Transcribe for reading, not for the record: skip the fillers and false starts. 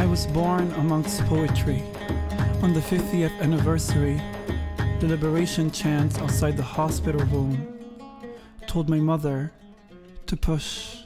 I was born amongst poetry. On the 50th anniversary, the liberation chants outside the hospital room told my mother to push.